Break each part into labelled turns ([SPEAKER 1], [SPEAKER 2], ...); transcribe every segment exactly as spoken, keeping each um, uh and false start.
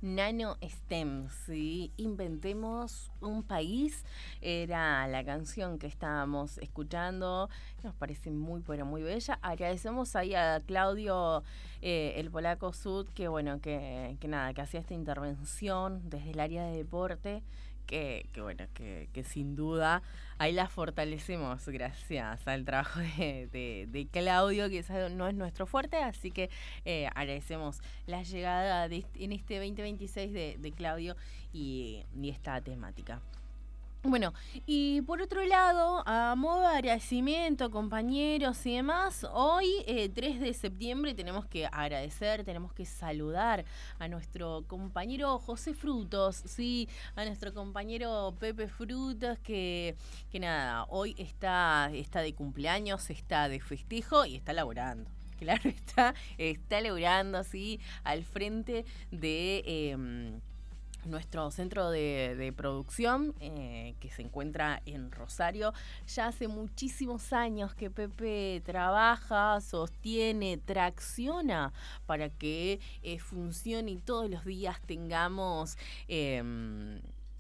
[SPEAKER 1] Nano STEM, ¿sí? Inventemos un país, era la canción que estábamos escuchando, nos parece muy, pero muy bella. Agradecemos ahí a Claudio, eh, el polaco Sud, que bueno, que, que nada, que hacía esta intervención desde el área de deporte, que, que bueno, que, que sin duda ahí la fortalecemos gracias al trabajo de, de, de Claudio, que no es nuestro fuerte, así que eh, agradecemos la llegada de, en este veinte veintiséis de, de Claudio y, y esta temática. Bueno, y por otro lado, a modo de agradecimiento, compañeros y demás, hoy, eh, tres de septiembre, tenemos que agradecer, tenemos que saludar a nuestro compañero José Frutos, sí, a nuestro compañero Pepe Frutos, que, que nada, hoy está, está de cumpleaños, está de festejo y está laborando. Claro, está, está laborando, sí, al frente de... Eh, nuestro centro de, de producción, eh, que se encuentra en Rosario. Ya hace muchísimos años que Pepe trabaja, sostiene, tracciona para que eh, funcione y todos los días tengamos... Eh,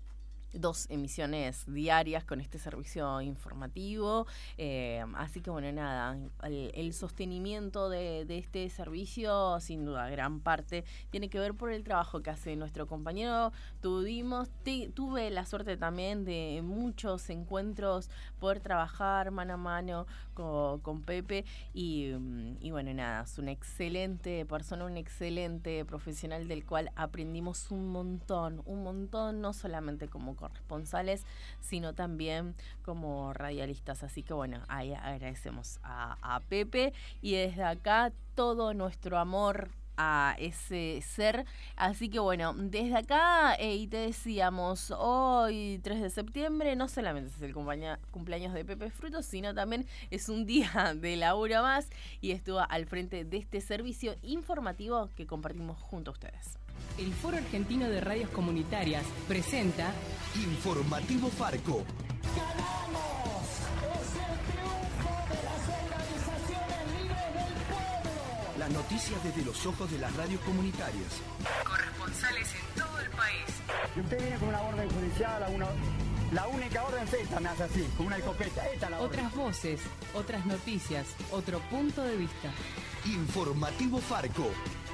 [SPEAKER 1] dos emisiones diarias con este servicio informativo, eh, así que bueno, nada, el, el sostenimiento de, de este servicio, sin duda, gran parte tiene que ver por el trabajo que hace nuestro compañero. Tuvimos, te, tuve la suerte también de muchos encuentros, poder trabajar mano a mano con, con Pepe y, y bueno, nada, es una excelente persona, un excelente profesional del cual aprendimos un montón, un montón, no solamente como corresponsales, sino también como radialistas. Así que bueno, ahí agradecemos a, a Pepe y desde acá todo nuestro amor a ese ser. Así que bueno, desde acá, eh, y te decíamos, hoy tres de septiembre no solamente es el cumpleaños, cumpleaños de Pepe Frutos, sino también es un día de laburo más y estuvo al frente de este servicio informativo que compartimos junto a ustedes.
[SPEAKER 2] El Foro Argentino de Radios Comunitarias presenta
[SPEAKER 3] Informativo Farco.
[SPEAKER 4] ¡Ganamos! ¡Es el triunfo de las organizaciones libres del pueblo!
[SPEAKER 3] Las noticias desde los ojos de las radios comunitarias.
[SPEAKER 2] corresponsales en todo el país.
[SPEAKER 5] Y usted viene con una orden judicial, a una, la única orden es esta, me hace así, con una escopeta. Esta es la orden.
[SPEAKER 2] Otras voces, otras noticias, otro punto de vista.
[SPEAKER 3] Informativo Farco.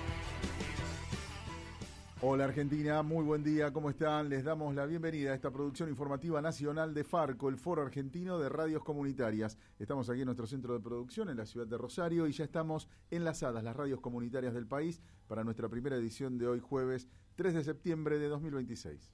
[SPEAKER 6] Hola Argentina, muy buen día, ¿cómo están? Les damos la bienvenida a esta producción informativa nacional de Farco, el Foro Argentino de Radios Comunitarias. Estamos aquí en nuestro centro de producción en la ciudad de Rosario y ya estamos enlazadas las radios comunitarias del país para nuestra primera edición de hoy jueves tres de septiembre de dos mil veintiséis.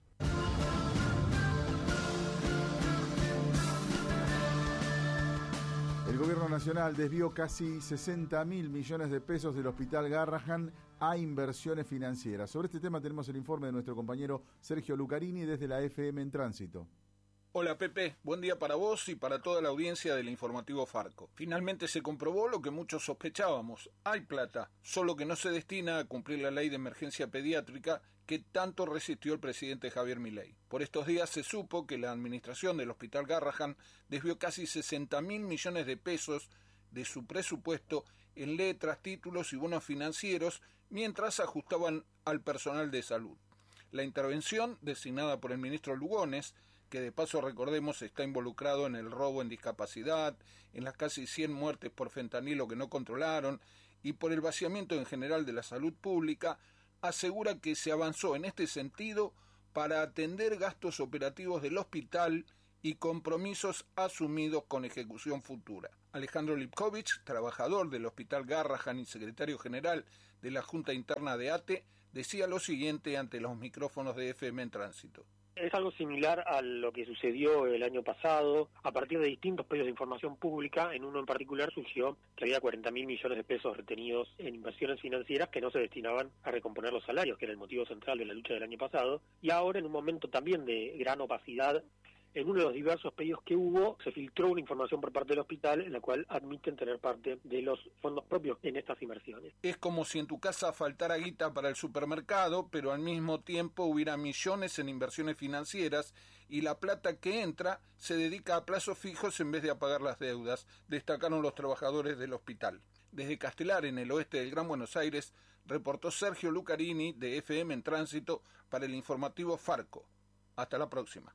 [SPEAKER 6] El gobierno nacional desvió casi sesenta mil millones de pesos del Hospital Garrahan a inversiones financieras. Sobre este tema tenemos el informe de nuestro compañero Sergio Lucarini desde la F M en Tránsito.
[SPEAKER 7] Hola Pepe, buen día para vos y para toda la audiencia del informativo Farco. Finalmente se comprobó lo que muchos sospechábamos. Hay plata, solo que no se destina a cumplir la ley de emergencia pediátrica que tanto resistió el presidente Javier Milei. Por estos días se supo que la administración del Hospital Garrahan desvió casi sesenta mil millones de pesos de su presupuesto en letras, títulos y bonos financieros mientras ajustaban al personal de salud. La intervención, designada por el ministro Lugones, que de paso recordemos está involucrado en el robo en discapacidad, en las casi cien muertes por fentanilo que no controlaron y por el vaciamiento en general de la salud pública, asegura que se avanzó en este sentido para atender gastos operativos del hospital y compromisos asumidos con ejecución futura. Alejandro Lipkovich, trabajador del Hospital Garrahan y secretario general de la Junta Interna de A T E, decía lo siguiente ante los micrófonos de F M en Tránsito.
[SPEAKER 8] Es algo similar a lo que sucedió el año pasado. A partir de distintos pedidos de información pública, en uno en particular surgió que había cuarenta mil millones de pesos retenidos en inversiones financieras que no se destinaban a recomponer los salarios, que era el motivo central de la lucha del año pasado. Y ahora, en un momento también de gran opacidad, en uno de los diversos pedidos que hubo, se filtró una información por parte del hospital en la cual admiten tener parte de los fondos propios en estas inversiones.
[SPEAKER 7] Es como si en tu casa faltara guita para el supermercado, pero al mismo tiempo hubiera millones en inversiones financieras y la plata que entra se dedica a plazos fijos en vez de a pagar las deudas, destacaron los trabajadores del hospital. Desde Castelar, en el oeste del Gran Buenos Aires, Reportó Sergio Lucarini de F M en Tránsito para el informativo Farco. Hasta la próxima.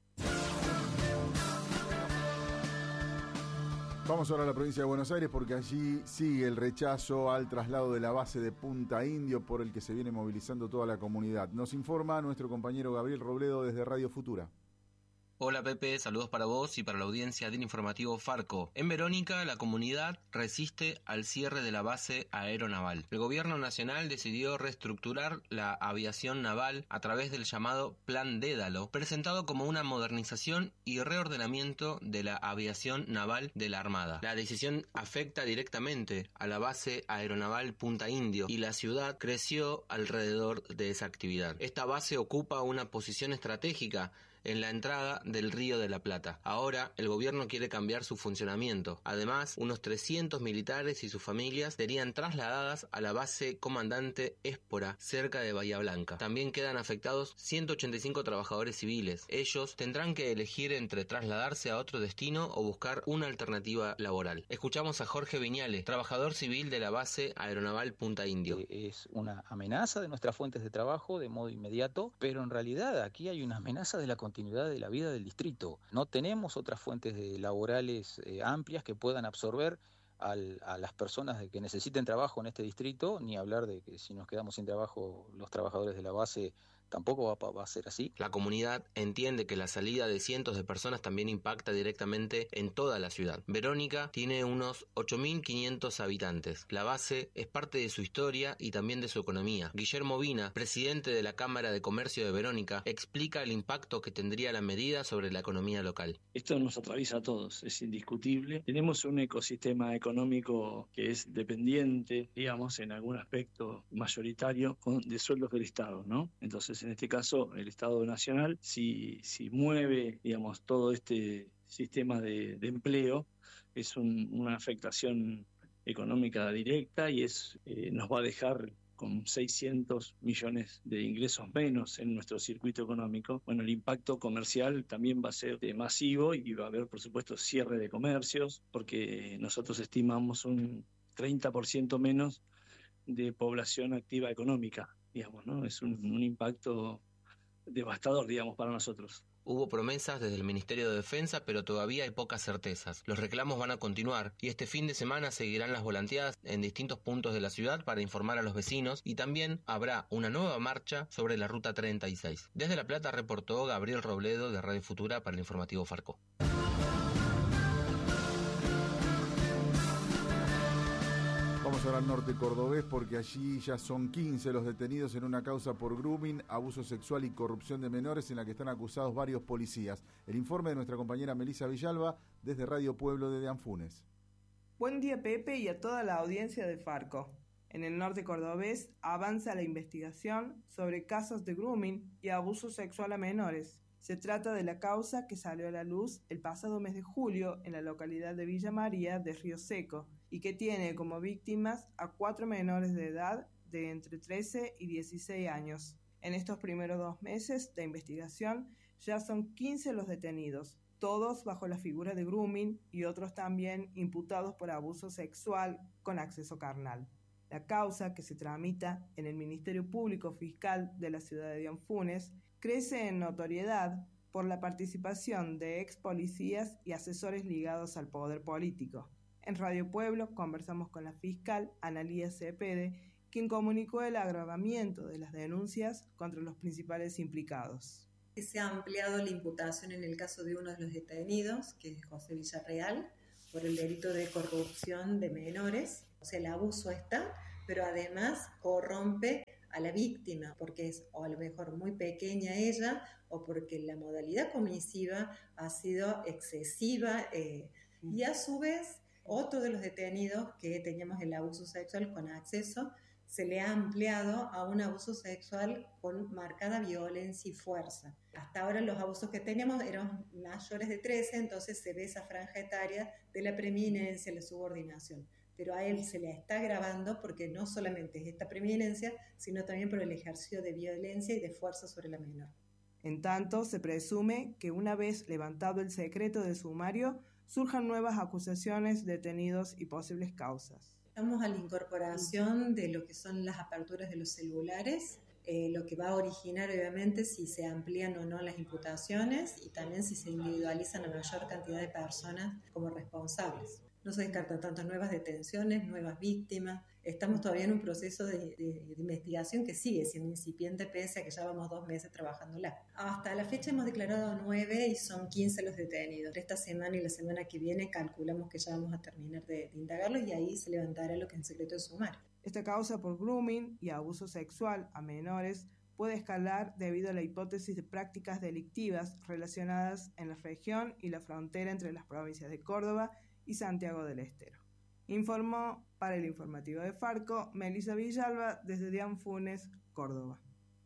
[SPEAKER 6] Vamos ahora a la provincia de Buenos Aires porque allí sigue el rechazo al traslado de la base de Punta Indio por el que se viene movilizando toda la comunidad. Nos informa nuestro compañero Gabriel Robledo desde Radio Futura.
[SPEAKER 9] Hola Pepe, saludos para vos y para la audiencia del informativo Farco. En Verónica, la comunidad resiste al cierre de la base aeronaval. El gobierno nacional decidió reestructurar la aviación naval a través del llamado Plan Dédalo, presentado como una modernización y reordenamiento de la aviación naval de la Armada. La decisión afecta directamente a la base aeronaval Punta Indio y la ciudad creció alrededor de esa actividad. Esta base ocupa una posición estratégica en la entrada del Río de la Plata. Ahora, el gobierno quiere cambiar su funcionamiento. Además, unos trescientos militares y sus familias serían trasladadas a la base Comandante Espora, cerca de Bahía Blanca. También quedan afectados ciento ochenta y cinco trabajadores civiles. Ellos tendrán que elegir entre trasladarse a otro destino o buscar una alternativa laboral. Escuchamos a Jorge Viñales, trabajador civil de la base aeronaval Punta Indio.
[SPEAKER 10] Es una amenaza de nuestras fuentes de trabajo de modo inmediato, pero en realidad aquí hay una amenaza de la continuidad de la vida del distrito. No tenemos otras fuentes de laborales eh, amplias que puedan absorber al, a las personas de que necesiten trabajo en este distrito, ni hablar de que si nos quedamos sin trabajo los trabajadores de la base tampoco va, va a ser así.
[SPEAKER 9] La comunidad entiende que la salida de cientos de personas también impacta directamente en toda la ciudad. Verónica tiene unos ocho mil quinientos habitantes. La base es parte de su historia y también de su economía. Guillermo Vina, presidente de la Cámara de Comercio de Verónica, explica el impacto que tendría la medida sobre la economía local.
[SPEAKER 11] Esto nos atraviesa a todos, es indiscutible. Tenemos un ecosistema económico que es dependiente, digamos, en algún aspecto mayoritario de sueldos del Estado, ¿no? Entonces, en este caso, el Estado Nacional, si, si mueve, digamos, todo este sistema de, de empleo, es un, una afectación económica directa y es eh, nos va a dejar con seiscientos millones de ingresos menos en nuestro circuito económico. Bueno, el impacto comercial también va a ser eh, masivo y va a haber, por supuesto, cierre de comercios, porque nosotros estimamos un treinta por ciento menos de población activa económica. Digamos, ¿no? Es un, un impacto devastador, digamos, para nosotros.
[SPEAKER 9] Hubo promesas desde el Ministerio de Defensa, pero todavía hay pocas certezas. Los reclamos van a continuar y este fin de semana seguirán las volanteadas en distintos puntos de la ciudad para informar a los vecinos y también habrá una nueva marcha sobre la Ruta treinta y seis. Desde La Plata reportó Gabriel Robledo de Radio Futura para el informativo Farco.
[SPEAKER 6] Vamos ahora al norte cordobés porque allí ya son quince los detenidos en una causa por grooming, abuso sexual y corrupción de menores en la que están acusados varios policías. El informe de nuestra compañera Melisa Villalba desde Radio Pueblo de Anfunes.
[SPEAKER 12] Buen día Pepe y a toda la audiencia de Farco. En el norte cordobés avanza la investigación sobre casos de grooming y abuso sexual a menores. Se trata de la causa que salió a la luz el pasado mes de julio en la localidad de Villa María de Río Seco y que tiene como víctimas a cuatro menores de edad de entre trece y dieciséis años. En estos primeros dos meses de investigación ya son quince los detenidos, todos bajo la figura de grooming y otros también imputados por abuso sexual con acceso carnal. La causa, que se tramita en el Ministerio Público Fiscal de la ciudad de Anfunes, crece en notoriedad por la participación de ex policías y asesores ligados al poder político. En Radio Pueblo conversamos con la fiscal Analía Cepede, quien comunicó el agravamiento de las denuncias contra los principales implicados.
[SPEAKER 13] Se ha ampliado la imputación en el caso de uno de los detenidos, que es José Villarreal, por el delito de corrupción de menores. O sea, el abuso está, pero además corrompe a la víctima, porque es o a lo mejor muy pequeña ella, o porque la modalidad comisiva ha sido excesiva, eh, y a su vez, otro de los detenidos que teníamos el abuso sexual con acceso, se le ha ampliado a un abuso sexual con marcada violencia y fuerza. Hasta ahora los abusos que teníamos eran mayores de trece, entonces se ve esa franja etaria de la preeminencia, la subordinación. Pero a él se le está agravando porque no solamente es esta preeminencia, sino también por el ejercicio de violencia y de fuerza sobre la menor.
[SPEAKER 12] En tanto, se presume que una vez levantado el secreto de sumario, surjan nuevas acusaciones, detenidos y posibles causas.
[SPEAKER 13] Estamos a la incorporación de lo que son las aperturas de los celulares, eh, lo que va a originar obviamente si se amplían o no las imputaciones y también si se individualizan a mayor cantidad de personas como responsables. No se descartan tantas nuevas detenciones, nuevas víctimas. Estamos todavía en un proceso de, de, de investigación que sigue siendo incipiente pese a que ya vamos dos meses trabajándola. Hasta la fecha hemos declarado nueve y son quince los detenidos. Esta semana y la semana que viene calculamos que ya vamos a terminar de, de indagarlo y ahí se levantará lo que es en secreto de sumario.
[SPEAKER 12] Esta causa por grooming y abuso sexual a menores puede escalar debido a la hipótesis de prácticas delictivas relacionadas en la región y la frontera entre las provincias de Córdoba y Santiago del Estero. Informó para el informativo de Farco, Melissa Villalba, desde Dianfunes, Córdoba.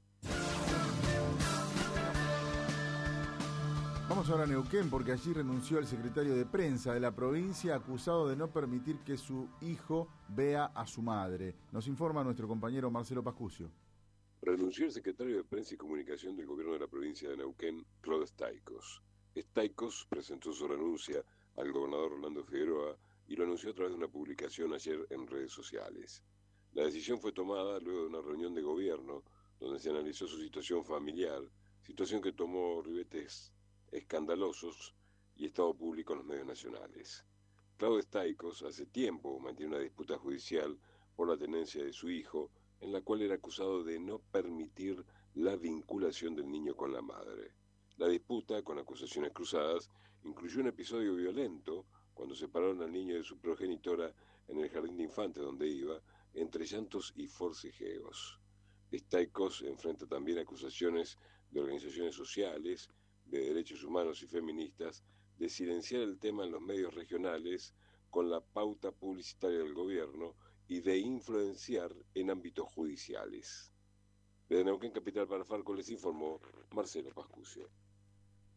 [SPEAKER 6] Vamos ahora a Neuquén, porque allí renunció el secretario de prensa de la provincia acusado de no permitir que su hijo vea a su madre. Nos informa nuestro compañero Marcelo Pascucio.
[SPEAKER 14] Renunció el secretario de Prensa y Comunicación del gobierno de la provincia de Neuquén, Claude Staikos. Staikos presentó su renuncia al gobernador Rolando Figueroa y lo anunció a través de una publicación ayer en redes sociales. La decisión fue tomada luego de una reunión de gobierno donde se analizó su situación familiar, situación que tomó ribetes escandalosos y estado público en los medios nacionales. Claude Staikos hace tiempo mantiene una disputa judicial por la tenencia de su hijo, en la cual era acusado de no permitir la vinculación del niño con la madre. La disputa, con acusaciones cruzadas, incluyó un episodio violento cuando separaron al niño de su progenitora en el jardín de infantes donde iba, entre llantos y forcejeos. Staikos enfrenta también acusaciones de organizaciones sociales, de derechos humanos y feministas, de silenciar el tema en los medios regionales con la pauta publicitaria del gobierno y de influenciar en ámbitos judiciales. Desde Neuquén Capital para Farco les informó Marcelo Pascucio.